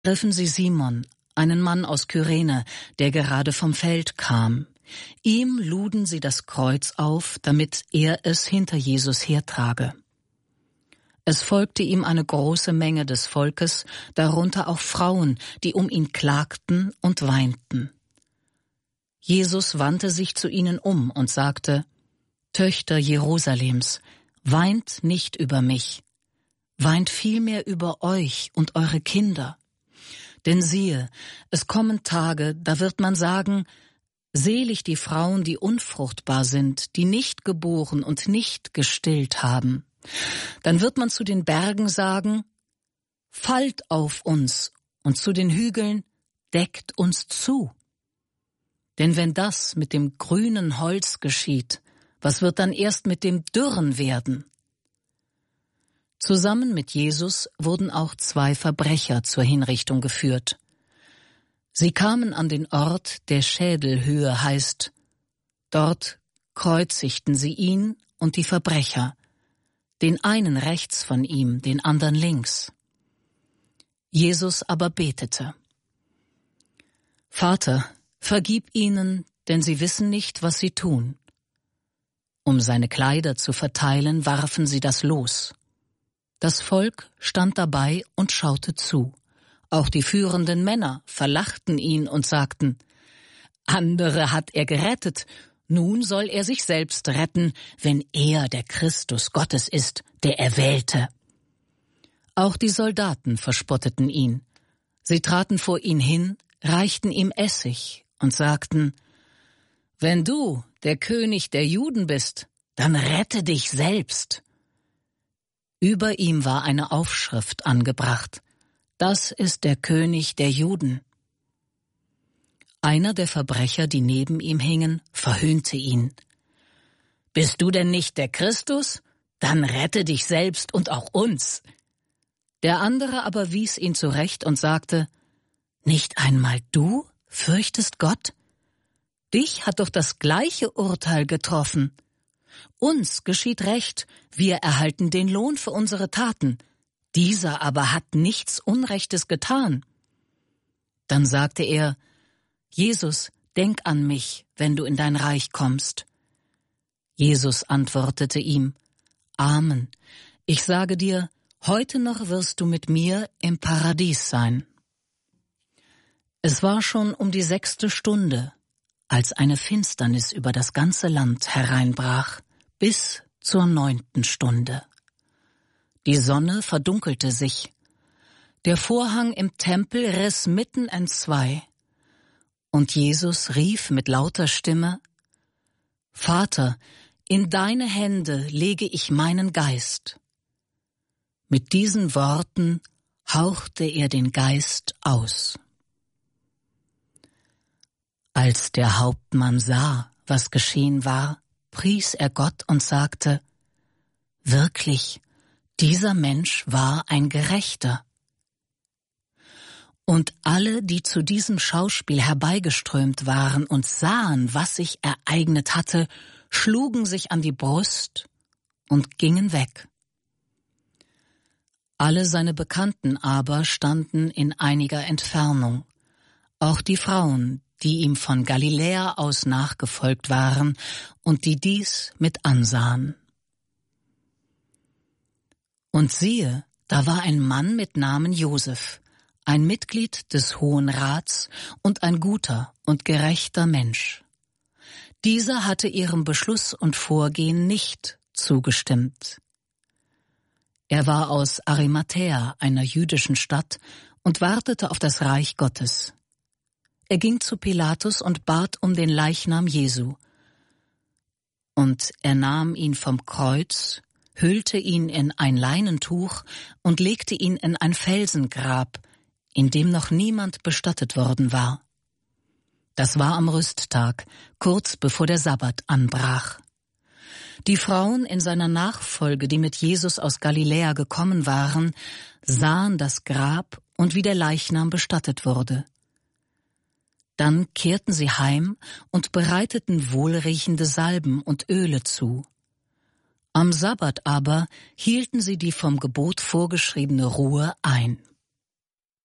griffen sie Simon, einen Mann aus Kyrene, der gerade vom Feld kam. Ihm luden sie das Kreuz auf, damit er es hinter Jesus hertrage. Es folgte ihm eine große Menge des Volkes, darunter auch Frauen, die um ihn klagten und weinten. Jesus wandte sich zu ihnen um und sagte: Töchter Jerusalems, weint nicht über mich, weint vielmehr über euch und eure Kinder. Denn siehe, es kommen Tage, da wird man sagen: Selig die Frauen, die unfruchtbar sind, die nicht geboren und nicht gestillt haben. Dann wird man zu den Bergen sagen: Fallt auf uns, und zu den Hügeln: Deckt uns zu. Denn wenn das mit dem grünen Holz geschieht, was wird dann erst mit dem Dürren werden? Zusammen mit Jesus wurden auch 2 Verbrecher zur Hinrichtung geführt. Sie kamen an den Ort, der Schädelhöhe heißt. Dort kreuzigten sie ihn und die Verbrecher, den einen rechts von ihm, den anderen links. Jesus aber betete: Vater, vergib ihnen, denn sie wissen nicht, was sie tun. Um seine Kleider zu verteilen, warfen sie das Los. Das Volk stand dabei und schaute zu. Auch die führenden Männer verlachten ihn und sagten: Andere hat er gerettet, nun soll er sich selbst retten, wenn er der Christus Gottes ist, der Erwählte. Auch die Soldaten verspotteten ihn. Sie traten vor ihn hin, reichten ihm Essig und sagten: Wenn du der König der Juden bist, dann rette dich selbst. Über ihm war eine Aufschrift angebracht: Das ist der König der Juden. Einer der Verbrecher, die neben ihm hingen, verhöhnte ihn. Bist du denn nicht der Christus? Dann rette dich selbst und auch uns. Der andere aber wies ihn zurecht und sagte: Nicht einmal du fürchtest Gott? Dich hat doch das gleiche Urteil getroffen. Uns geschieht Recht, wir erhalten den Lohn für unsere Taten. Dieser aber hat nichts Unrechtes getan. Dann sagte er: Jesus, denk an mich, wenn du in dein Reich kommst. Jesus antwortete ihm: Amen, ich sage dir, heute noch wirst du mit mir im Paradies sein. Es war schon um die 6. Stunde, als eine Finsternis über das ganze Land hereinbrach, bis zur 9. Stunde. Die Sonne verdunkelte sich. Der Vorhang im Tempel riss mitten entzwei. Und Jesus rief mit lauter Stimme: Vater, in deine Hände lege ich meinen Geist. Mit diesen Worten hauchte er den Geist aus. Als der Hauptmann sah, was geschehen war, pries er Gott und sagte: Wirklich, dieser Mensch war ein Gerechter. Und alle, die zu diesem Schauspiel herbeigeströmt waren und sahen, was sich ereignet hatte, schlugen sich an die Brust und gingen weg. Alle seine Bekannten aber standen in einiger Entfernung, auch die Frauen, die ihm von Galiläa aus nachgefolgt waren und die dies mit ansahen. Und siehe, da war ein Mann mit Namen Josef, ein Mitglied des Hohen Rats und ein guter und gerechter Mensch. Dieser hatte ihrem Beschluss und Vorgehen nicht zugestimmt. Er war aus Arimathäa, einer jüdischen Stadt, und wartete auf das Reich Gottes. Er ging zu Pilatus und bat um den Leichnam Jesu. Und er nahm ihn vom Kreuz, hüllte ihn in ein Leinentuch und legte ihn in ein Felsengrab, in dem noch niemand bestattet worden war. Das war am Rüsttag, kurz bevor der Sabbat anbrach. Die Frauen in seiner Nachfolge, die mit Jesus aus Galiläa gekommen waren, sahen das Grab und wie der Leichnam bestattet wurde. Dann kehrten sie heim und bereiteten wohlriechende Salben und Öle zu. Am Sabbat aber hielten sie die vom Gebot vorgeschriebene Ruhe ein.